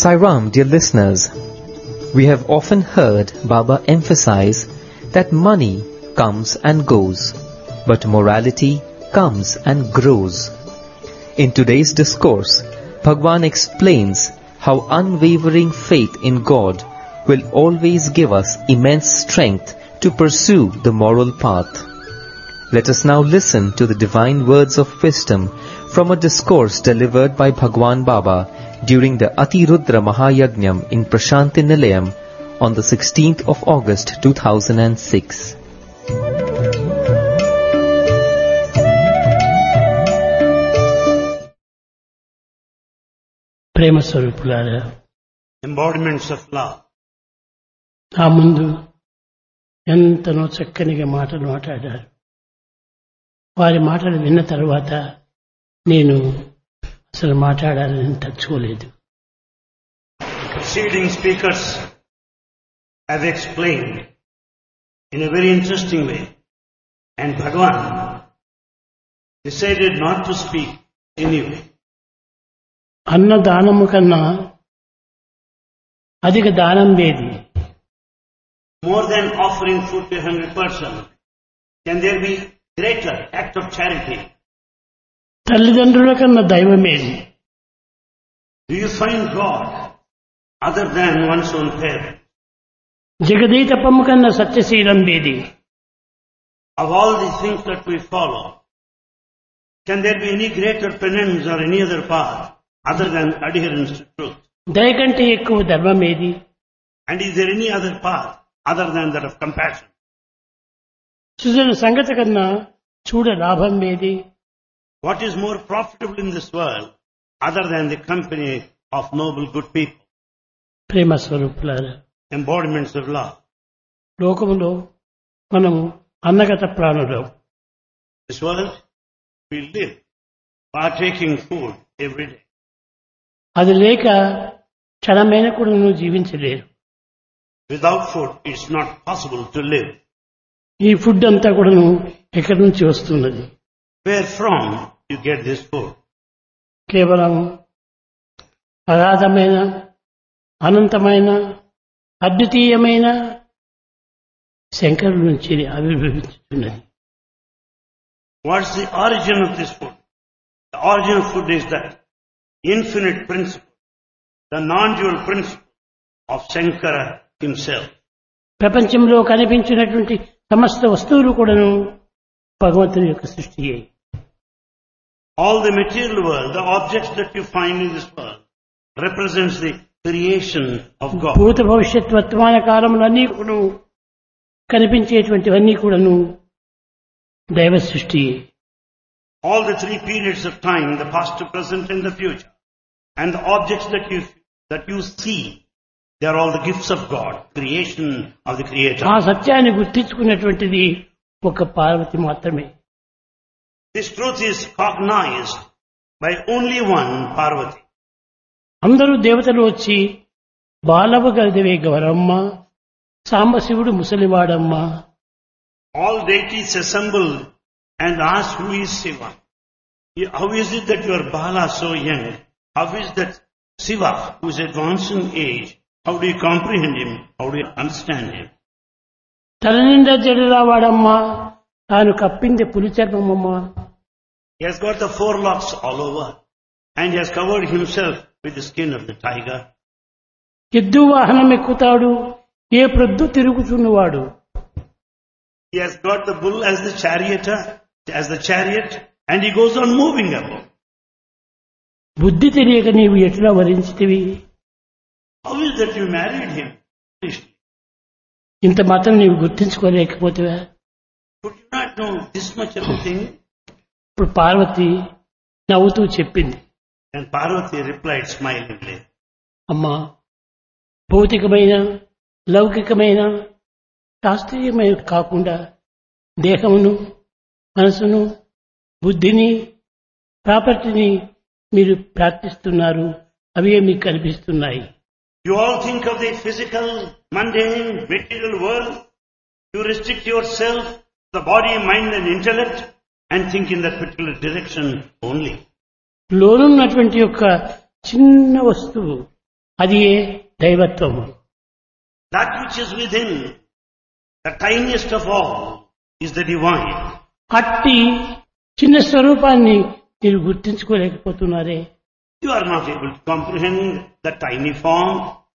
Sairam, dear listeners, we have often heard Baba emphasize that money comes and goes, but morality comes and grows. In today's discourse, Bhagwan explains how unwavering faith in God will always give us immense strength to pursue the moral path. Let us now listen to the divine words of wisdom from a discourse delivered by Bhagwan Baba during the Atirudra Mahayajnam in Prashanti Nilayam on the 16th of August 2006. ప్రేమ స్వరూపులారా, embodiments of love. ఆ ముందు ఎంతనో చక్కనిగా మాటలు మాట్లాడారు. వారి మాటలు విన్న తర్వాత నేను అసలు మాట్లాడాలని తలుచుకోలేదు. Preceding speakers have explained in a very interesting way, and Bhagavan decided not to speak anyway. అన్నదానము కన్నా అధిక దానం లేదు. More than offering food to a hungry person, can there be greater act of charity? తల్లిదండ్రుల కన్నా దైవమేది. Do you find God other than one's own parent? జగదీతపము కన్నా సత్యశీలం వేది. Of all these things that we follow, can there be any greater penance or any other path other than adherence to truth? దయ కంటే ఎక్కువ ధర్మమేది. And is there any other path other than that of compassion? సుజన సంగతి కన్నా చూడ లాభం వేది. What is more profitable in this world other than the company of noble good people? ప్రేమ స్వరూపులారా, Embodiments of love. లోకములో మనము అన్నగత ప్రాణులం. This world, we live partaking food every day. అది లేక క్షణమైన కూడా నువ్వు జీవించలేరు. Without food, it's not possible to live. ఈ food అంతా కూడా ఎక్కడి నుంచి వస్తున్నది? Where from you get this food? కేవలం అగాధమైన, అనంతమైన, అద్వితీయమైన శంకరుల నుంచి ఆవిర్భవించుతున్నది. What's the origin of this food? The origin of food is that infinite principle, the non-dual principle of Shankara himself. ప్రపంచంలో కనిపించినటువంటి సమస్త వస్తువులు కూడాను భగవంతుని యొక్క సృష్టియే. All the material world, the objects that you find in this world, represents the creation of God. భూత భవిష్యత్ వర్తమాన కాలములన్నీ కూడా కనిపించేటువంటివన్నీ కూడాను దైవ సృష్టియే. All the three periods of time, the past, the present and the future, and the objects that you see, they are all the gifts of God, creation of the Creator. ఆ సత్యాన్ని గుర్తించుకున్నటువంటిది ఒక పార్వతి మాత్రమే. This truth is cognized by only one Parvati. అందరూ దేవతలు వచ్చి బాలవ గదివే Gauramma, Sambasivudu ముసలివాడమ్మ. All deities assemble and ask, who is Shiva? How is it that you are Bala so young? How is that Shiva, who is advanced in age? How do you comprehend him? How do you understand him? తల నిండా జడలా వాడమ్మ, తాను కప్పింది పులి చర్మమ్మ. He has got the four locks all over and he has covered himself with the skin of the tiger. ఎద్దు వాహనం ఎక్కుతాడు, ఏ ప్రొద్దు తిరుగుతున్నవాడు. He has got the bull as the chariot, and he goes on moving about. బుద్ధి తెలియక నీవు ఎట్లా వరించితివి? How is that you married him? ఇంత మాత్రం నీవు గుర్తించుకోలేకపోతేవా? Could you not know this much of a thing? ఇప్పుడు పార్వతి నవ్వుతూ చెప్పింది. And Parvati replied smilingly, అమ్మా, భౌతికమైన, లౌకికమైన, శాస్త్రీయమైన కాకుండా దేహమును, మనసును, బుద్ధిని, ప్రాపర్టీని మీరు ప్రార్థిస్తున్నారు. అవే మీకు కనిపిస్తున్నాయి. you all think of the physical, mundane, material world. You restrict yourself, the body, mind and intellect, and think in that particular direction only. లోనున్నటువంటి యొక్క చిన్న వస్తువు అది దైవత్వము. That which is within, the tiniest of all, is the divine. అట్టి చిన్న స్వరూపాన్ని మీరు గుర్తించుకోలేకపోతున్నారే. You are not able to comprehend the tiny form.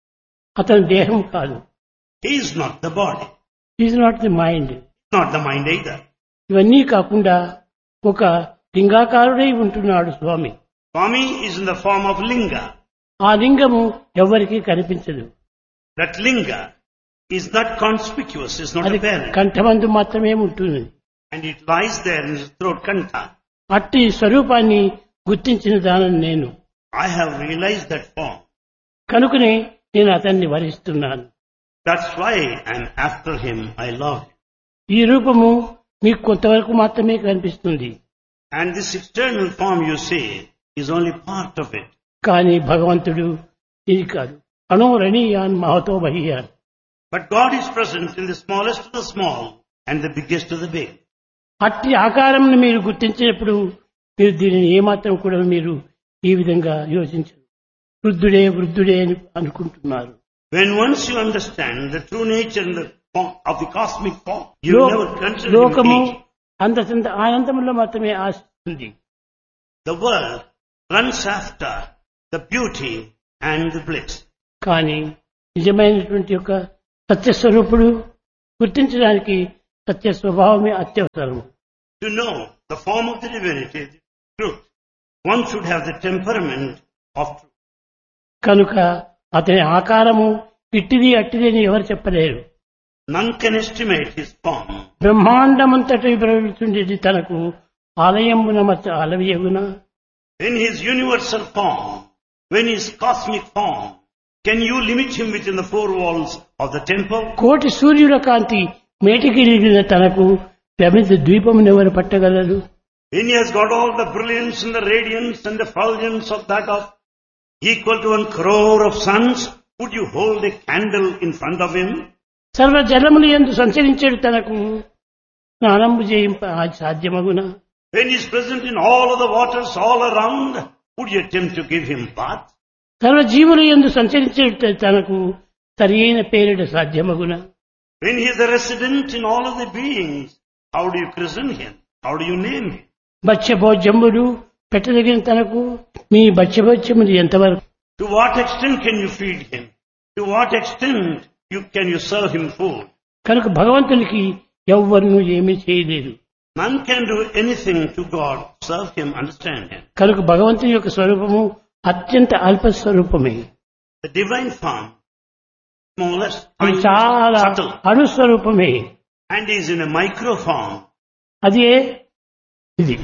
అతని దేహం కాదు. He is not the body, is not the mind. not the mind either. ఇవన్నీ కాకుండా ఒక లింగాకారుడై ఉంటున్నాడు స్వామి. Swami is in the form of linga. ఆ లింగము ఎవరికీ కనిపించదు. That linga is not conspicuous, is not అది apparent. కంఠమందు మాత్రమే ఉంటుంది. And it lies there in his throat kanta. అట్టి స్వరూపాన్ని గుర్తించిన దానిని నేను. I have realized that form. కనుకనే నేను అతన్ని వరిస్తున్నాను. That's why I'm after him, I love him. ఈ రూపము మీకు కొంతవరకు మాత్రమే కనిపిస్తుంది. And this external form you see is only part of it. కానీ భగవంతుడు ఇది కాదు. అణోరణీయాన్ Mahato బహీయాన్. But God is present in the smallest of the small and the biggest of the big. అట్టి ఆకారంను మీరు గుర్తించినప్పుడు మీరు దీనిని ఏమాత్రం కూడా మీరు ఈ విధంగా యోచించరు. వృద్ధుడే వృద్ధుడే అని అనుకుంటున్నారు. When once you understand the true nature and the form of the cosmic form, you will never consider him లోకము age. అందచంద ఆనందంలో మాత్రమే ఆశిస్తుంది. The world runs after the beauty and the bliss. కానీ నిజమైనటువంటి యొక్క సత్యస్వరూపుడు గుర్తించడానికి సత్య స్వభావమే అత్యవసరం. To know the form of the divinity, the truth, one should have the temperament of truth. కనుక అతని ఆకారము ఇట్టిది అట్టిది అని ఎవరు చెప్పలేరు. None can estimate his form. బ్రహ్మాండమంతటి ప్రవహిస్తుండేది తనకు ఆలయమున మత అలవియగున. In his universal form, when his cosmic form, can you limit him within the four walls of the temple? కోటి సూర్యుల కాంతి మేటికిలిగిన తనకు ప్రమిద ద్వీపమునెవరు పట్టగలరు? When he has got all the brilliance and the radiance and the effulgence of that of equal to 1 crore of suns, would you hold a candle in front of him? సర్వ జలములు యందు సంచరించేడు తనకు స్నానంబు చేయింప సాధ్యమగున. When he is present in all of the waters all around, would you attempt to give him bath? సర్వ జీవుల యందు సంచరించేడు తనకు సరియైన పేరిట సాధ్యమగున. When he is a resident in all of the beings, how do you christen him? How do you name him? భక్ష్యభోజ్యములు పెట్టదగిన తనకు మీ భక్ష్యభోజ్యములు ఎంతవరకు? To what extent can you feed him? To what extent can you serve him food? కనుక భగవంతునికి ఎవ్వరూ ఏమీ చేయలేదు. None can do anything to God, serve him, understand him. కనుక భగవంతుని యొక్క స్వరూపము అత్యంత అల్ప స్వరూపమే. The divine form, smallest, అది tiny, చాలా subtle, అణుస్వరూపమే. and is in a micro form. అదే ఇది.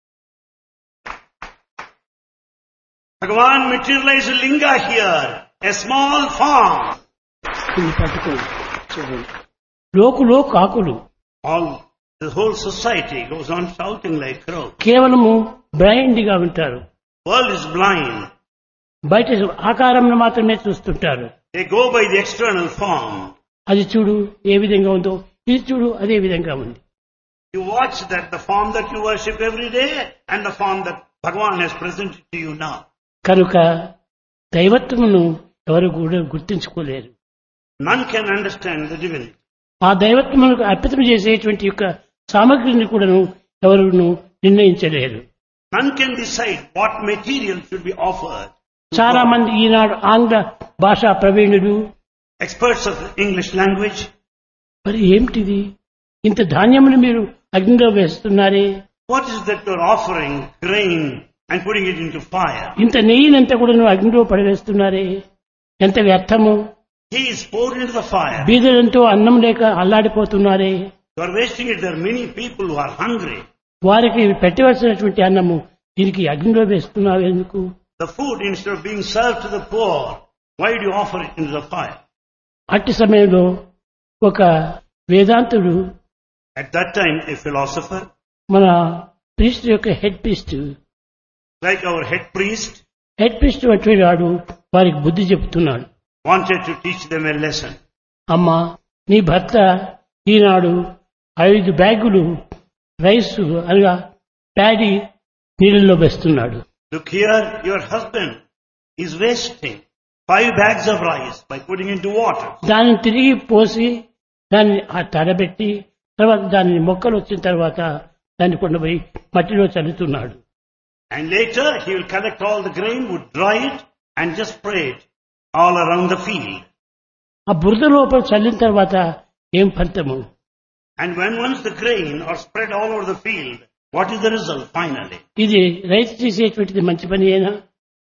Bhagavan materialized a linga here, a small form. ఇది పట్టుకోండి చూడండి. లోకులో కాకులు The whole society goes on shouting like crow. కేవలము బ్లైండ్ గా ఉంటారు. World is blind. బయట ఆకారంను మాత్రమే చూస్తుంటారు. They go by the external form. అది చూడు ఏ విధంగా ఉందో, ఇది చూడు అదే విధంగా ఉంది. You watch that the form that you worship every day and the form that Bhagavan has presented to you now. కనుక దైవత్వమును ఎవరు కూడా గుర్తించుకోలేరు. None can understand the divinity. ఆ దైవత్వమునకు అర్పితం చేసేటువంటి యొక్క సామగ్రిని కూడాను ఎవరును నిర్ణయించలేరు. None can decide what material should be offered. చాలా మంది ఈనాడు ఆంగ్ల భాషా ప్రవీణులు, Experts of English language. మరి ఏమిటిది ఇంత ధాన్యమును మీరు అగ్నిలో వేస్తున్నారే, What is that you're offering? Grain and putting it into fire. ఇంత నెయ్యినంతా కూడా అగ్నిలో పడవేస్తున్నారే, ఎంత వ్యర్థము. He is poured into the fire. బీదలంతో అన్నం లేక అల్లాడిపోతున్నారే, You are wasting it. There are many people who are hungry. వారికి పెట్టవలసినటువంటి అన్నము దీనికి అగ్నిలో వేస్తున్నావు ఎందుకు? The food, instead of being served to the poor, why do you offer it into the fire? అట్టి సమయంలో ఒక వేదాంతుడు, At that time, a philosopher, మన ప్రీస్ట్ యొక్క head priest like our head priest, అటువంటి వాడు వారికి బుద్ధి చెప్తున్నాడు. wanted to teach them a lesson. అమ్మా, నీ భర్త ఈనాడు 5 బ్యాగులు రైస్ అనగా ప్యాడీ నీళ్ళలో వేస్తున్నాడు. Look here, your husband is wasting 5 bags of rice by putting into water. దానిని తిరిగి పోసి దాన్ని తడబెట్టి తర్వాత దాన్ని మొక్కలు వచ్చిన తర్వాత దాన్ని కొండపోయి మట్టిలో చల్లుతున్నాడు. And later he will collect all the grain, would dry it and just spray it all around the field. ఆ బురద లోపల చల్లిన తర్వాత ఏం ఫలితము? And when once the grain are spread all over the field, what is the result finally? ఇది రైతు చేసేటువంటిది మంచి పని అయినా?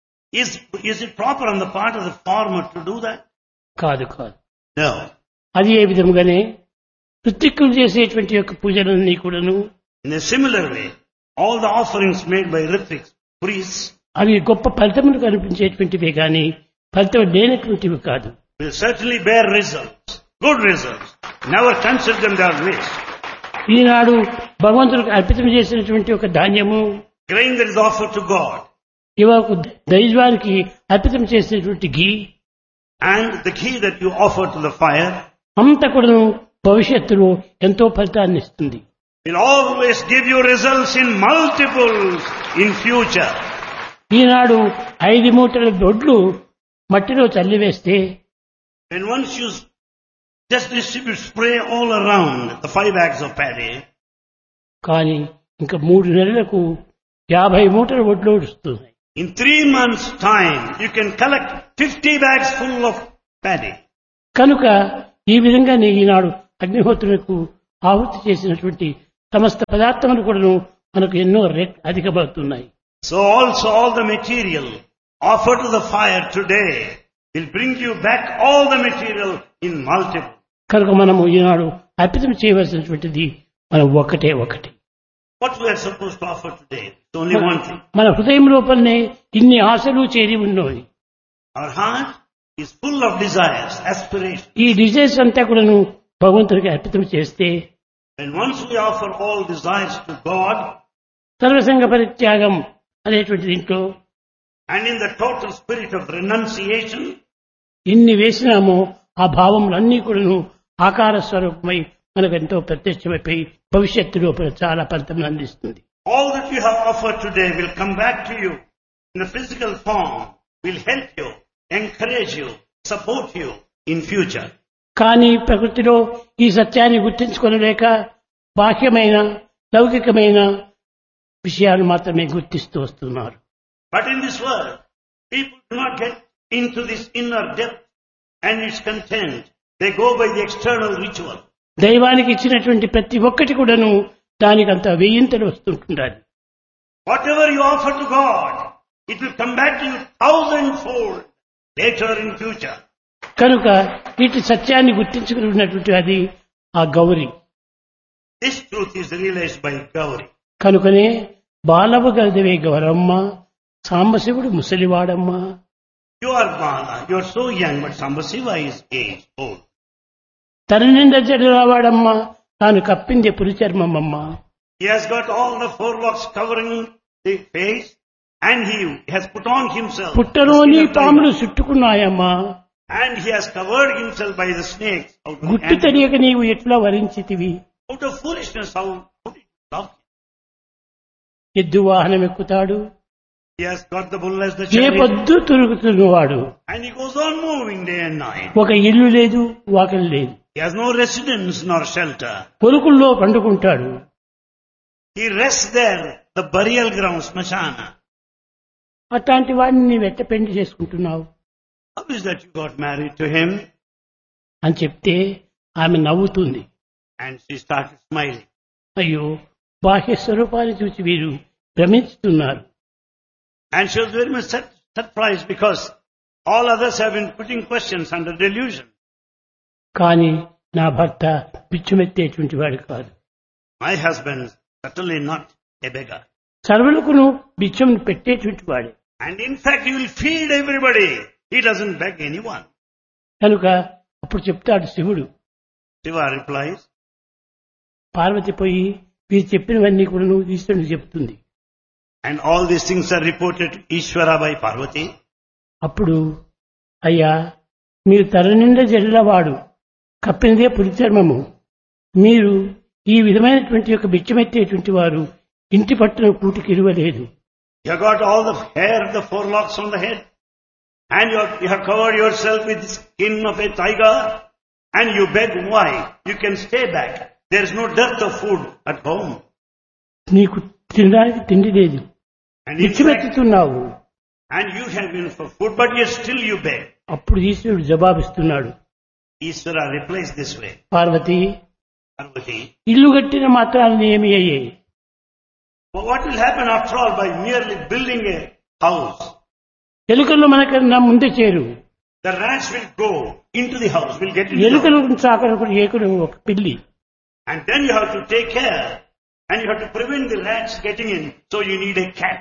Is it proper on the part of the farmer to do that? కాదు. No. అది ఏ విధముగానే ఋత్విక్కులు చేసేటువంటి యొక్క పూజలన్నీ కూడాను In a similar way, all the offerings made by Ritviks, priests, అవి గొప్ప ఫలితములు కనిపించేటువంటివే కానీ ఫలితం లేనటువంటివి కాదు. will certainly bear results, good results. Never consider them their waste. ఈనాడు భగవంతుడికి అర్పితం చేసినటువంటి ఒక ధాన్యము, Grain that is offered to God ఇవాళ దైవానికి అర్పితం చేసినటువంటి ఘీ and the ghee that you offer to the fire అంతా కూడా భవిష్యత్తులో ఎంతో ఫలితాన్ని ఇస్తుంది. will always give you results in multiples in future. ఈనాడు 5 మూటల దొడ్లు మట్టిలో చల్లివేస్తే When once you just distribute spray all around the 5 bags of paddy, కానీ ఇంకా 3 నెలలకు 50 మూటల వడ్లు వస్తున్నాయి. in 3 months' time you can collect 50 bags full of paddy. కనుక ఈ విధంగా ఈనాడు అగ్నిహోత్రులకు ఆహుతి చేసినటువంటి సమస్త పదార్థములు కూడా మనకు ఎన్నో అధికమవుతున్నాయి. So also all the material offered to the fire today will bring you back all the material in multiple. కనుక మనము ఈనాడు అర్పితం చేయవలసినటువంటిది మనం ఒకటి. What we are supposed to offer today? It's only one thing. మన హృదయం లోపలనే ఇన్ని ఆశలు చేరి ఉన్నాయి. Our heart is full of desires, aspirations. ఈ డిజైర్స్ అంతా కూడా భగవంతుడికి అర్పితం చేస్తే And once we offer all desires to God, సర్వసంగ పరిత్యాగం అనేటువంటి దీంట్లో and in the total spirit of renunciation, ఎన్ని వేసినామో ఆ భావములన్నీ కూడాను ఆకార స్వరూపమై మనకు ఎంతో ప్రత్యక్షమైపోయి భవిష్యత్తు లోపల చాలా ఫలితం అందిస్తుంది. all that you have offered today will come back to you in the physical form, will help you, encourage you, support you in future. కానీ ప్రకృతిలో ఈ సత్యాన్ని గుర్తించుకొనలేక బాహ్యమైన లౌకికమైన విషయాలు మాత్రమే గుర్తిస్తూ వస్తున్నారు. But in this world, people do not get into this inner depth and its content. They go by the external ritual. దైవానికి ఇచ్చినటువంటి ప్రతి ఒక్కటి కూడాను దానికంత వెయ్యింతలు వస్తుంటుండాలి. Whatever you offer to God, it will come back to you 1,000-fold later in future. కనుక ఇటు సత్యాన్ని గుర్తించుకున్నటువంటి అది ఆ Gauri. This truth is realized by Gauri. కనుకనే బాలవ గలదవే Gauramma, Sambasivudu ముసలివాడమ్మ. You are Bala, you are so young, but Sambasiva is aged, old. తన నిండా జడరావాడమ్మ, తాను కప్పింది పురిచర్మమ్మ. He has got all the 4 locks covering the face, and he has put on himself. పుట్టలోని పాములు చుట్టుకున్నాయమ్మా, And he has covered himself by the snakes. గుట్టు తెలియక నీవు ఎట్లా వరించితివి. Out of foolishness, how could it love him? ఎద్దు వాహనం ఎక్కుతాడు, He has got the bull as the A chariot, పొద్దు తిరుగుతున్నవాడు. and he goes on moving day and night. ఒక ఇల్లు లేదు, వాకిలి లేదు. He has no residence nor shelter. పొలుకుల్లో పండుకుంటాడు. He rests there, the burial ground, Smashana. అట్లాంటి వాడిని నీవు ఎట్ట పెళ్లి చేసుకుంటున్నావు How is that you got married to him? అని చెప్తే ఆమె నవ్వుతుంది. And she started smiling. అయ్యో, బాహ్య స్వరూపాన్ని చూసి వీరు భ్రమిస్తున్నారు. And she was very much surprised because all others have been putting questions under delusion. కానీ నా భర్త పిచ్చుమెత్తేటువంటి వాడు కాదు. My husband certainly not a beggar. సర్వులకును బిచ్చం పెట్టేటువంటి వాడే. And in fact, he will feed everybody. He doesn't beg anyone. కనుక అప్పుడు చెప్తాడు శివుడు. Shiva replies, పార్వతి పోయి వీరు చెప్పినవన్నీ కూడా ఈశ్వరుడు చెప్తుంది. and all these things are reported to Ishvara by Parvati. అప్పుడు అయ్యా, మీరు తల నిండా జల్లవాడు, కప్పినదే పులిచర్మము, మీరు ఈ విధమైనటువంటి యొక్క బిచ్చమెత్తేటువంటి వారు ఇంటి పట్టున కూటికి ఇరువలేదు. You got all the hair, the 4 locks on the head, and you have covered yourself with the skin of a tiger, and you beg why? You can stay back. There is no dearth of food at home. నీకు తినడానికి తిండి లేదు, And in fact, విచ్చిమెత్తుతున్నావు. and you have been for food, but yet still you beg. అప్పుడు ఈశ్వరుడు జవాబిస్తున్నాడు, Ishvara replies this way. Parvati, Parvati, ఇల్లు కట్టిన మాత్రాన్ని ఏమి అయ్యాయి? well, what will happen after all by merely building a house? ఎలుకలు మనకన్నా ముందే చేరు. The rats will go into the house, will get into the ఎలుకలు house. చాకరకు ఏకుడు ఒక పిల్లి. And then you have to take care, and you have to prevent the rats getting in, so you need a cat.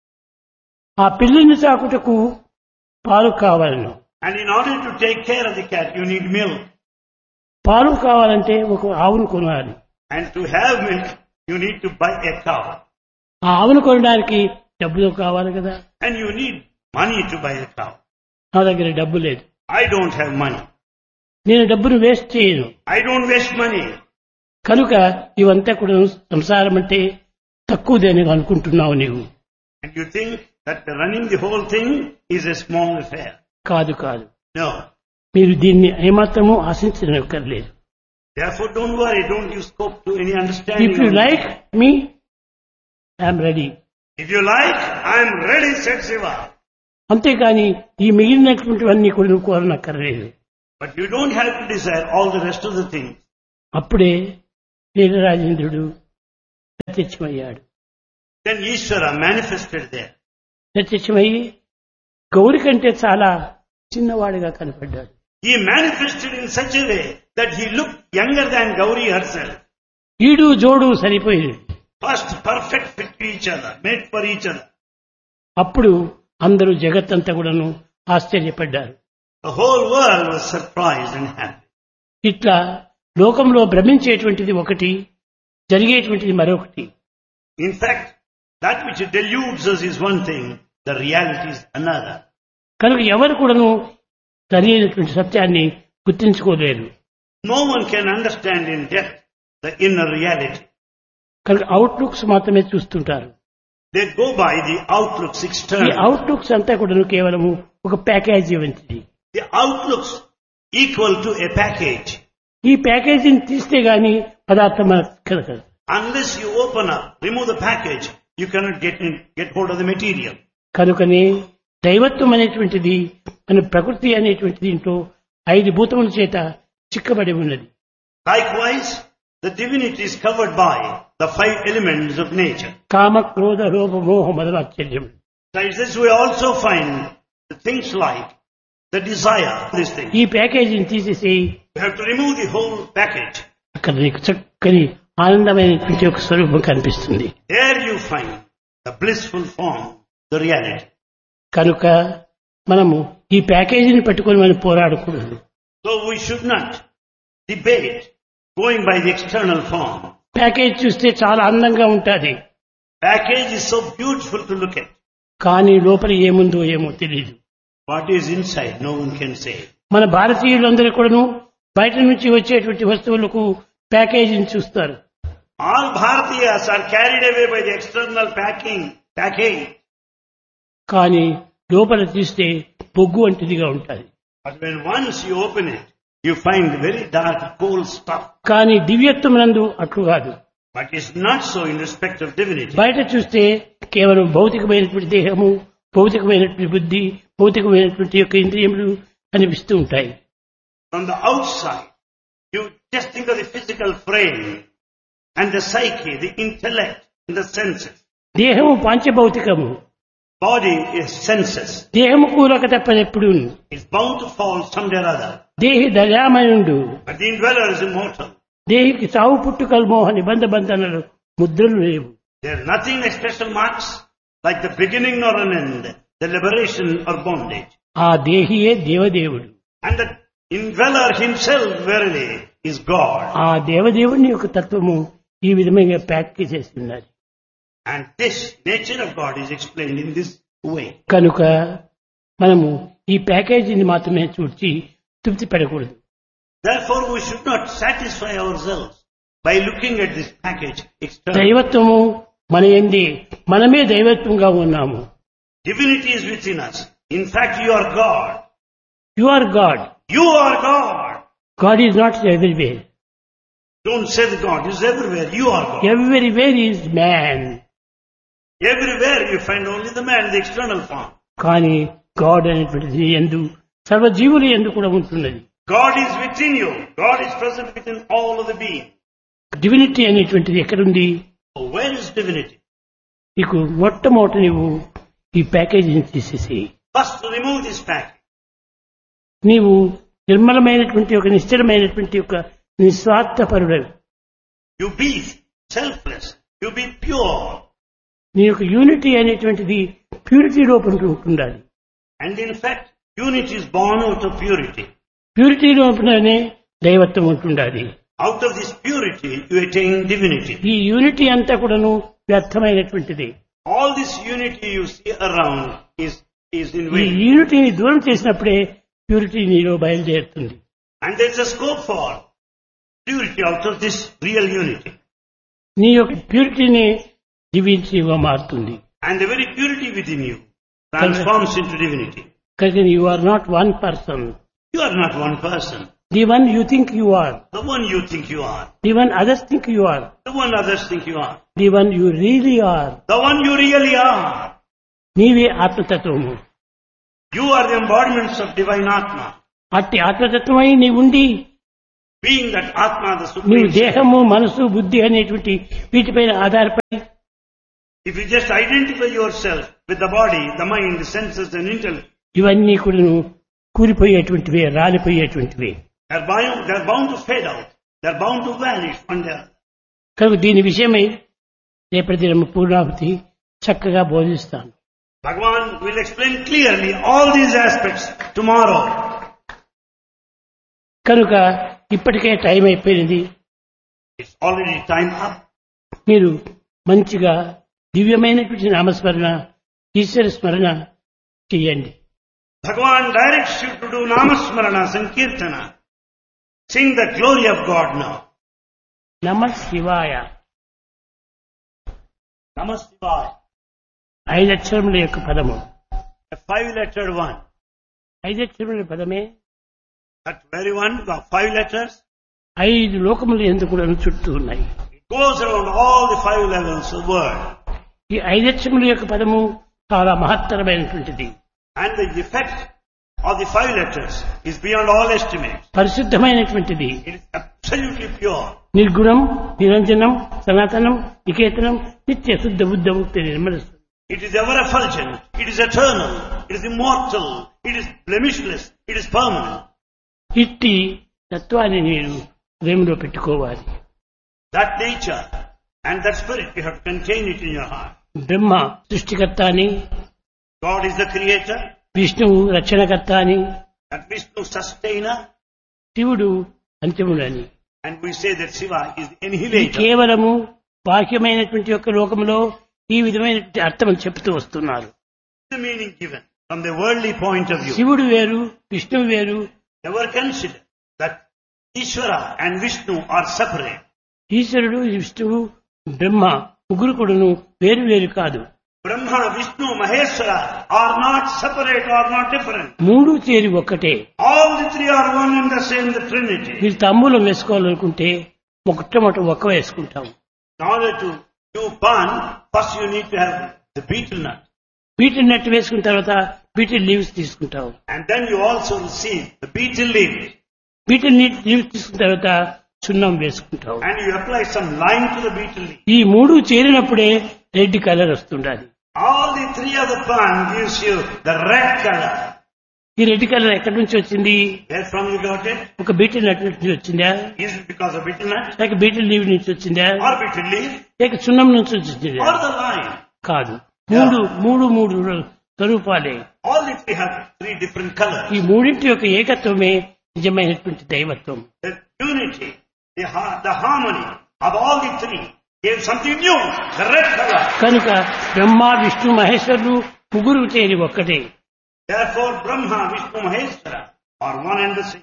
ఆ పిల్లిని చాకుటకు పాలు కావాలను. And in order to take care of the cat, you need milk. పాలు కావాలంటే ఒక ఆవును కొనాలి. And to have milk, you need to buy a cow. ఆ ఆవును కొనడానికి డబ్బులు కావాలి కదా. And you need money to buy a cow. నా దగ్గర డబ్బు లేదు, I don't have money. నేను డబ్బును వేస్ట్ చేయను. I don't waste money. కనుక ఇవంతా కూడా సంసారం అంటే తక్కువదని అనుకుంటున్నావు నీవు. And you think that running the whole thing is a small affair. కాదు కాదు, No. మీరు దీన్ని ఏమాత్రము ఆశించనక్కర్లేదు. Therefore don't worry, don't give scope to any understanding. If you like me, I'm ready. If you like, I am ready, said Shiva. అంతేకాని ఈ మిగిలినటువంటివన్నీ కూడా నువ్వు కోరనక్కర్లేదు. But you don't have to desire all the rest of the things. అప్పుడే వీరరాజేంద్రుడు ప్రత్యక్షమయ్యాడు. Then Ishvara manifested there. ప్రత్యక్షమయ్యి Gauri కంటే చాలా చిన్నవాడిగా కనపడ్డాడు. He manifested in such a way that he looked younger than Gauri herself. ఈడు జోడు సరిపోయింది. First perfect fit to each other, made for each other. అప్పుడు అందరూ జగత్తంతా కూడాను ఆశ్చర్యపడ్డారు. The whole world was surprised and happy. ఇట్లా లోకంలో భ్రమించేటువంటిది ఒకటి, జరిగేటువంటిది మరొకటి. In fact, that which deludes us is one thing, the reality is another. కనుక ఎవరు కూడాను సరైనటువంటి సత్యాన్ని గుర్తించుకోలేరు. No one can understand in depth the inner reality. కనుక అవుట్లుక్స్ మాత్రమే చూస్తుంటారు. They go by the outlooks ఈ external. అవుట్లుక్స్ అంతా కూడాను కేవలము ఒక ప్యాకేజీ వంటిది. The outlooks equal to a package. ఈ ప్యాకేజీని తీస్తే గాని పదార్థం మనకు కలగదు. Unless you open up, remove the package, you cannot get hold of the material. కనుకనే దైవత్వం అనేటువంటిది మన ప్రకృతి అనేటువంటి దీంట్లో 5 భూతముల చేత చిక్కబడి ఉన్నది. Likewise, the divinity is covered by the 5 elements of nature. కామ, క్రోధ, లోభ, మోహ మొదలాశ్చర్యం. Besides this, we also find the things like the desire, this thing. ఈ ప్యాకేజీని తీసేసి You have to remove the whole package. అక్కడ నీకు చక్కని ఆనందమైనటువంటి ఒక స్వరూపం కనిపిస్తుంది. There you find the blissful form, the reality. కనుక మనము ఈ ప్యాకేజీని పట్టుకొని మనం పోరాడకూడదు. So we should not debate going by the external form. Package చూస్తే చాలా అందంగా ఉంటుంది, Package is so beautiful to look at. కానీ లోపల ఏముందో ఏమో తెలియదు. What is inside, no one can say. మన భారతీయులందరూ కూడాను బయట నుంచి వచ్చేటువంటి వస్తువులకు ప్యాకేజీని చూస్తారు. All Bharatiyas are carried away by the external package. కానీ లోపల తీస్తే బొగ్గు వంటిదిగా ఉంటుంది. But when once you open it, you find very dark, cold stuff. కానీ దివ్యత్వం నందు అట్లు కాదు. But it's not so in respect of divinity. బయట చూస్తే కేవలం భౌతికమైనటువంటి దేహము, భౌతికమైనటువంటి బుద్ధి, భౌతికమైనటువంటి యొక్క ఇంద్రియములు కనిపిస్తూ ఉంటాయి. From the outside, you just think of the physical frame and the psyche, the intellect, and the senses. దేహము పంచభౌతికము. Body is senses. దేహము కూరక తప్పదెప్పుడు. It's bound to fall someday or other. దేహి దయామయుండు. But the indweller is immortal. దేహికి సావు పుట్టుకలు మోహ నిబంధ బంధనలు ముద్రలు లేవు. There are nothing like special marks, like the beginning nor an end, the liberation or bondage. ఆ దేహియే దేవదేవుడు. And the indweller himself verily is God. ఆ దేవదేవుని యొక్క తత్వము ఈ విధంగా ప్యాక్ చేసి ఉన్నది. And this nature of God is explained in this way. కనుక మనము ఈ ప్యాకేజీని మాత్రమే చూసి తృప్తి పడకూడదు. Therefore we should not satisfy ourselves by looking at this package externally. దైవత్వము మన యందే, మనమే దైవత్వంగా ఉన్నాము. Divinity is within us. In fact, you are God. You are God. You are God. God is not everywhere. Don't say that God is everywhere. You are God. Everywhere is man. Everywhere you find only the man, the external form. కానీ God అనేటువంటిది యందు సర్వజీవుల యందు కూడా ఉంటున్నది. God is within you. God is present within all of the beings. Divinity అనేటువంటిది ఎక్కడుంది? So where is divinity? నీకు మొట్టమొదట నువ్వు ఈ ప్యాకేజీని తీసేసి First remove this package. నీవు నిర్మలమైనటువంటి ఒక నిశ్చలమైనటువంటి ఒక నిస్వార్థపరుడవి. You be selfless. You be pure. నీ యొక్క యూనిటీ అనేటువంటిది ప్యూరిటీ లోపల ఉంటుండాలి. And in fact, unity is born out of purity. Purity లోపలనే దైవత్వం ఉంటుండాలి. Out of this purity, you attain divinity. ఈ యూనిటీ అంతా కూడాను వ్యర్థమైనటువంటిది. All this unity you see around is in ఈ vain. యూనిటీని దూరం చేసినప్పుడే ప్యూరిటీ నీలో బయలుదేరుతుంది. And there's a scope for purity out of this real unity. నీ యొక్క ప్యూరిటీని డివినిటీగా మారుతుంది. And the very purity within you transforms into divinity. కనుక you are not one person. You are not one person. The one you think you are. The one you think you are. The one others think you are. The one others think you are. The one you really are. The one you really are. నీవే ఆత్మతత్వము. You are the embodiments of divine Atma. అట్టి ఆత్మతత్వమై నీ ఉండి Being that Atma, the నీవు Supreme. దేహము మనసు బుద్ధి అనేటువంటి వీటిపైన ఆధారపడి If you just identify yourself with the body, the mind, the senses and intellect, ఇవన్నీ కూడా కూలిపోయేటువంటివే, రాలిపోయేటువంటివే. they're bound to fade out. They're bound to vanish one day. కనుక దీని విషయమై రేపటి దినము పూర్ణాహుతి చక్కగా బోధిస్తాను. Bhagavan will explain clearly all these aspects tomorrow. కనుక ఇప్పటికే టైం అయిపోయింది. It's already time up. మీరు మంచిగా దివ్యమైనటువంటి నామస్మరణ, ఈశ్వర స్మరణ చెయ్యండి. Bhagavan directs you to do Namasmarana, Sankirtana. Sing the glory of God now. నమః శివాయ. Namah Shivaya. 5 అక్షరముల యొక్క పదము. A 5-lettered one. 5 అక్షరముల పదమే That very one, the 5 letters, 5 లోకములు ఎందుకు కూడా చుట్టూ ఉన్నాయి. it goes around all the 5 levels of the world. ఈ 5 అక్షరముల యొక్క పదము చాలా మహత్తరమైనటువంటిది. And the effect of the 5 letters is beyond all estimate. పరిశుద్ధమైనటువంటిది. It is absolutely pure. నిర్గుణం, నిరంజనం, సనాతనం, నికేతనం, నిత్య శుద్ధ బుద్ధ ముక్తి Nirmala. It is ever effulgent. It is eternal. It is immortal. It is blemishless. It is permanent. ఇట్టి తత్వాన్ని మీరు హృదయంలో పెట్టుకోవాలి. That nature and that spirit, you have to contain it in your heart. బ్రహ్మ సృష్టికర్త అని, God is the creator. విష్ణువు రక్షణకర్త అని, That Vishnu sustainer. శివుడు అంత్యముడని. And we say that Shiva is the ఇది annihilator. కేవలము బాహ్యమైనటువంటి యొక్క లోకంలో ఈ విధమైనటువంటి అర్థం చెప్తూ వస్తున్నారు. The meaning given from the worldly point of view. శివుడు వేరు, విష్ణువు వేరు. Never consider that Ishvara and Vishnu are separate. ఈశ్వరుడు, విష్ణువు, బ్రహ్మ ముగ్గురు కూడాను వేరు వేరు కాదు. Brahma, Vishnu, Maheshwara are not separate or not different. మూడు చేరి ఒక్కటే. All the three are one and the same, the Trinity. మీరు తంబూలం వేసుకోవాలనుకుంటే మొట్టమొదట ఒక్క వేసుకుంటాం. In order to do pan, first you need to have the betel nut. Beetle నట్టు వేసుకున్న తర్వాత beetle leaves తీసుకుంటాం. And then you also receive the betel leaves. Beetle leaves తీసుకున్న తర్వాత సున్నం వేసుకుంటాం. And you apply some lime to the betel leaf. ఈ మూడు చేరినప్పుడే red colour వస్తుండాలి. All the three of the pan gives you the red color. ఈ red colour ఎక్కడి నుంచి వచ్చింది? Where from you got it? ఒక బీటిల్ నట్ నుంచి వచ్చిందా, Is it because of betel nut? లేక బీటిల్ లీవ్ నుంచి వచ్చిందా, Or betel leaf? లేక సున్నం నుంచి వచ్చిందా? Or the lime? కాదు. మూడు స్వరూపాలే. All the three have 3 different colors. ఈ మూడింటి యొక్క ఏకత్వమే నిజమైనటువంటి దైవత్వం. The unity, the harmony of all the 3 gave something new, the red color. కనుక బ్రహ్మ, విష్ణు, మహేశ్వరులు ముగ్గురు చేరి ఒక్కటే. Therefore Brahma, Vishnu, Maheshwara are one and the same.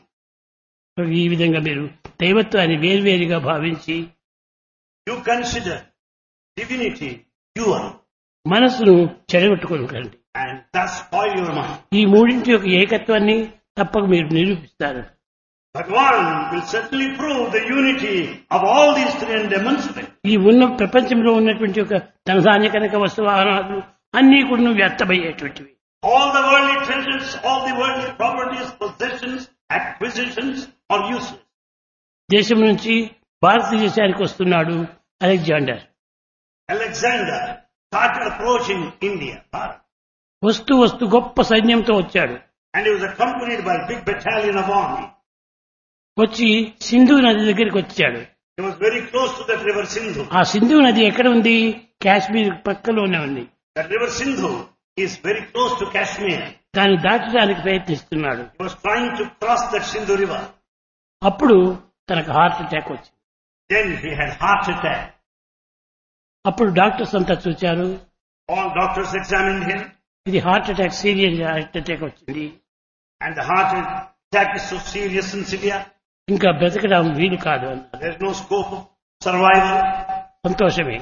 ఈ విధంగా మీరు దైవత్వాన్ని వేర్వేరుగా భావించి You consider divinity pure. మనస్సును చెడగొట్టుకోకండి. and thus spoil your mind. ఈ మూడింటి యొక్క ఏకత్వాన్ని తప్పక మీరు నిరూపిస్తారు. Bhagavan will certainly prove the unity of all these three and demonstrate. ఈ ఉన్న ప్రపంచంలో ఉన్నటువంటి ఒక ధనధాన్య కనుక వస్తువాహనాలు అన్నీ కూడా వ్యర్థమయ్యేటువంటివి. All the worldly treasures, all the worldly properties, possessions, acquisitions are useless. దేశం నుంచి భారతదేశానికి వస్తున్నాడు Alexander. Alexander started approaching India, Bharat, వస్తూ గొప్ప సైన్యంతో వచ్చాడు. and he was accompanied by a big battalion of army. వచ్చి సింధు నది దగ్గరికి వచ్చాడు. He was very close to that river Sindhu. ఆ సింధు నది ఎక్కడ ఉంది? కాశ్మీర్ పక్కలోనే ఉంది. That river Sindhu is very close to Kashmir. దాన్ని దాటడానికి ప్రయత్నిస్తున్నాడు. He was trying to cross that Sindhu river. అప్పుడు తనకు హార్ట్ అటాక్ వచ్చింది. Then he had heart attack. అప్పుడు డాక్టర్స్ అంతా చూచారు. All doctors examined him, ఇది heart attack, serious heart attack వచ్చింది. and the heart attack is so serious and severe. ఇంకా బ్రతకడం వీలు కాదు అన్నారు. There is no scope of survival. సంతోషమే.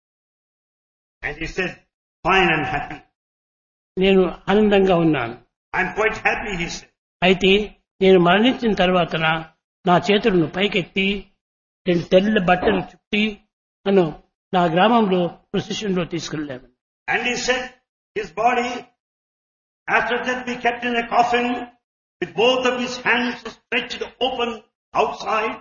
And he said, fine, I'm happy. నేను ఆనందంగా ఉన్నాను. I'm quite happy, he said. అయితే నేను మరణించిన తర్వాత నా చేతులను పైకెత్తి 2 తెల్ల బట్టలు చుట్టి నన్ను నా గ్రామంలో ప్రొసెషన్లో తీసుకెళ్ళాను. And he said, his body, after that be kept in a coffin with both of his hands stretched open outside.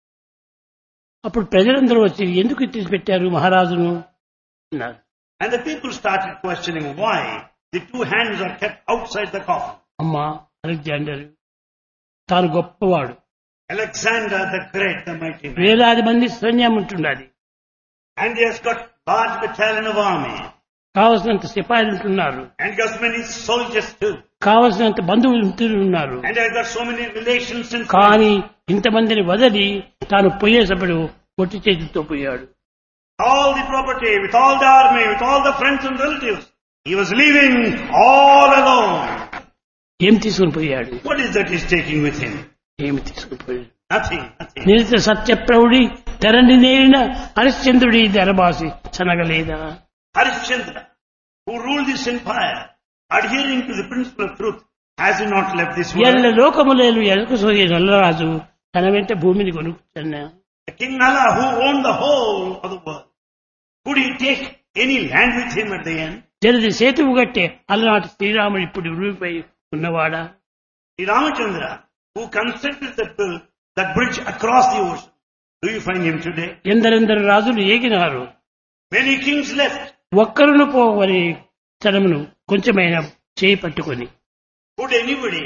అప్పుడు ప్రజలందరూ వచ్చి ఎందుకు తీసిపెట్టారు మహారాజును అన్నారు. And the people started questioning why the 2 hands are kept outside the coffin. అమ్మా Alexander తాను గొప్పవాడు, Alexander the Great, the mighty man. వేలాది మంది సైన్యం ఉంటున్నది, And he has got large battalion of army. కావలసినంత సిపాయిలు ఉంటున్నారు, And got many soldiers too. కావలసినంత బంధువులు ఉంటున్నారు. And he has got so many relations and friends. కానీ ఇంతమందిని వదిలి తాను పోయేసప్పుడు పొట్టి చేతితో పోయాడు. All the property, with all the army, with all the friends and relatives. He was leaving all alone. ఏం తీసుకుని పోయాడు? What is that he's taking with him? ఏమి తీసుకుని పోయాడు? Nothing, nothing. నిలిత సత్యప్రౌఢి Dharani నేరిన హరిశ్చంద్రుడి ధరబాసి చనగలేదా? Harishchandra, who ruled this empire, adhering to the principle of truth, has he not left this ఎల్ల world? లోకములేలు ఎలకు సోయే Nallaraju తన వెంట భూమిని కొనుక్కున్నా. The King Nala, who owned the whole of the world, could he take any land with him at the end? జలది సేతువు గట్టే అలనాటి శ్రీరాముడు ఇప్పుడు భూమిపై ఉన్నవాడా? Sri Ramachandra, who constructed that bridge across the ocean, do you find him today? ఎందరెందరు రాజులు ఏగినారు, Many kings left. ఒక్కరును పోవని తనమును కొంచెమైనా చేయి పట్టుకొని. Would anybody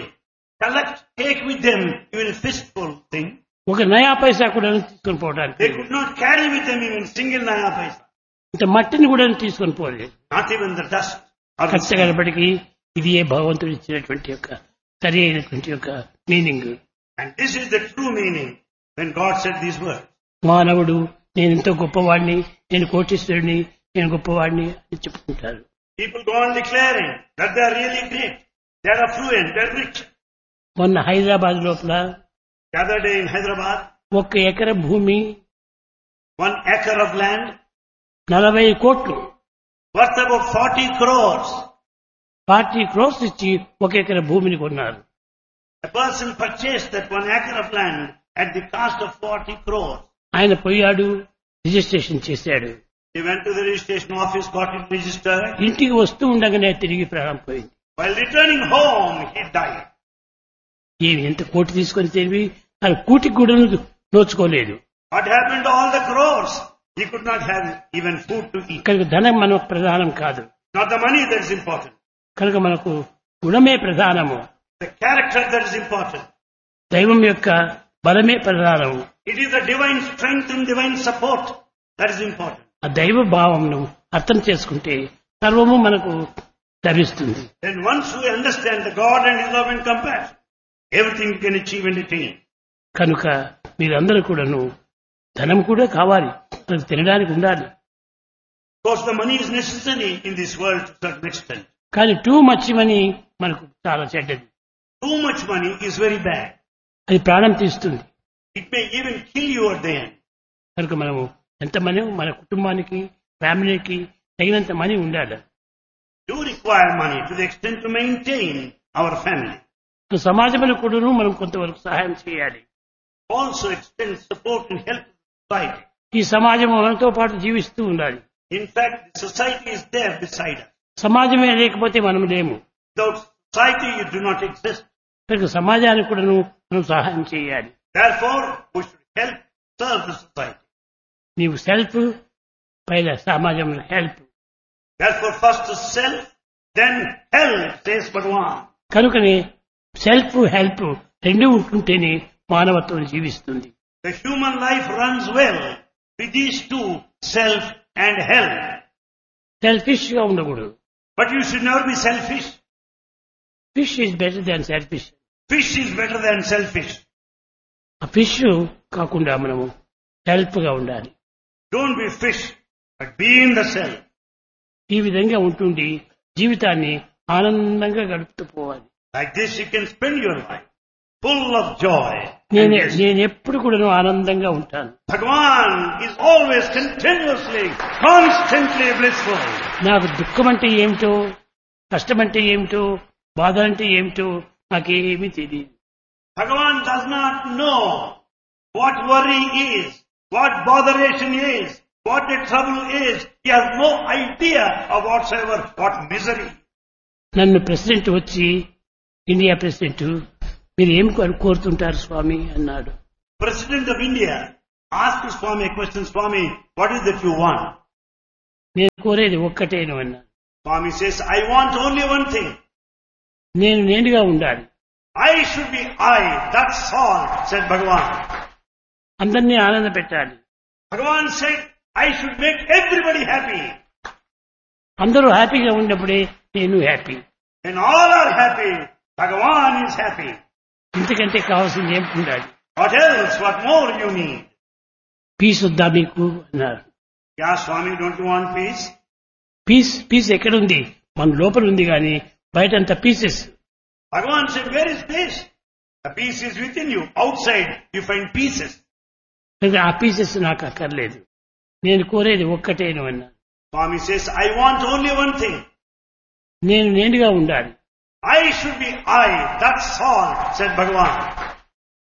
take with them even a fistful thing? ఒక నయా పైసా కూడా తీసుకొని పోవడానికి, They could not carry with them even single naya paisa. ఇంత మట్టిని కూడా తీసుకొని పోలేదు. Not even the dust. Or the కష్టగలపటికి ఇది ఏ భగవంతుడు ఇచ్చినటువంటి యొక్క సరి అయినటువంటి యొక్క meaning. And this is the true meaning when God said these words. మానవుడు నేను ఎంతో గొప్పవాడిని, నేను కోటీశ్వరుని, నేను గొప్పవాడిని అని చెప్పుకుంటారు. People go on declaring that they are really great. They are affluent, they are rich. మొన్న హైదరాబాద్ లోపల The other day in Hyderabad, 1 ఎకరం భూమి 1 acre of land 40 కోట్లు, worth about 40 crores. 40 crores ఇచ్చి 1 ఎకర భూమిని కొన్నారు. A person purchased that 1 acre of land at the cost of 40 crores. ఆయన పోయాడు, రిజిస్ట్రేషన్ చేశాడు. He went to the registration office, got it registered. ఇంటికి వస్తూ ఉండగానే తిరిగి ప్రాణం పోయింది. While returning home, he died. ఏమి ఎంత కోటి తీసుకొని తిరిగి తన కూటికి కూడా నోచుకోలేదు. What happened to all the crores? He could not have even food to eat. కనుక ధనం మనకు ప్రధానం కాదు, Not the money that is important. కనుక మనకు గుణమే ప్రధానము, The character that is important. దైవం యొక్క బలమే ప్రధానము. It is the divine strength and divine support that is important. ఆ దైవ భావంను అర్థం చేసుకుంటే సర్వము మనకు లభిస్తుంది. Then once we understand the God and His love and compassion, everything you can achieve and attain. కనుక మీరందరూ కూడాను ధనం కూడా కావాలి, మనకు తినడానికి ఉండాలి. Of course, the money is necessary in this world to a certain extent. కానీ టూ మచ్ మనీ మనకు చాలా చెడ్డది. Too much money is very bad. అది ప్రాణం తీస్తుంది. It may even kill you at the end. కనుక మనము ఎంత మనీ మన కుటుంబానికి, ఫ్యామిలీకి తగినంత మనీ ఉండాలి. Do require require money to the extent to maintain our family. సమాజంలో కూడాను మనం కొంతవరకు సహాయం చేయాలి. Also extend support and help to society. ఈ సమాజం మనతో పాటు జీవిస్తూ ఉండాలి. In fact, the society is there beside us. సమాజమే లేకపోతే మనం లేము. Without society, you do not exist. కనుక సమాజానికి కూడాను మనం సహాయం చేయాలి. Therefore, we should help serve the society. నీవు సెల్ఫ్ పైన సమాజంలో help. Therefore, first the self, then help, says Bhagavan. కనుకనే సెల్ఫ్ హెల్ప్ రెండు ఉంటుంటేనే మానవత్వం జీవిస్తుంది. The human life runs well with these two, self and help. Selfish గా ఉండకూడదు. But you should never be selfish. Fish is better than selfish. Fish is better than selfish. ఆ fish కాకుండా మనము help గా ఉండాలి. Don't be fish, but be in the self. ఈ విధంగా ఉంటుండి జీవితాన్ని ఆనందంగా గడుపుతూ పోవాలి. Like this you can spend your life full of joy. నేను ఎప్పుడు కూడా ఆనందంగా ఉంటాను. Bhagavan is always continuously, constantly blissful. నాకు దుఃఖం అంటే ఏమిటో, కష్టం అంటే ఏమిటో, బాధ అంటే ఏమిటో నాకేమీ తెలియదు. Bhagavan does not know what worry is, what botheration is, what the trouble is. He has no idea of whatsoever, what misery. నన్ను ప్రెసిడెంట్ వచ్చి, ఇండియా ప్రెసిడెంట్, మీరు ఏం కోరుతుంటారు స్వామి అన్నాడు. President of India asked Swami a question, Swami, what is that you want? నేను కోరేది ఒక్కటేను అన్నాను. Swami says, I want only one thing. నేనుగా ఉండాలి. I should be I, that's all, said Bhagavan. అందరినీ ఆనంద పెట్టాలి. Bhagavan said, I should make everybody happy. అందరూ హ్యాపీగా ఉన్నప్పుడే నేను happy. When all are happy, Bhagavan is happy. ఇంతకంటే కావాల్సింది ఏం ఉండాలి? What else, what more you need? Piece వద్దా మీకు అన్నారు. Yeah, Swami, don't you want peace? Piece ఎక్కడుంది? మన లోపల ఉంది కానీ బయట అంతా pieces. Bhagavan said, where is peace? The peace is within you. Outside, you find pieces. ఆ పీసెస్ నాకు అక్కర్లేదు. నేను కోరేది ఒక్కటేను అన్నాను. Swami says, I want only one thing. నేనుగా ఉండాలి. I should be I, that's all, said Bhagavan.